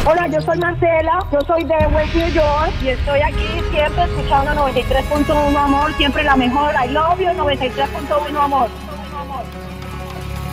Hola, yo soy Marcela, yo soy de West New York y estoy aquí siempre escuchando 93.1 amor, siempre la mejor. I love you, 93.1 amor.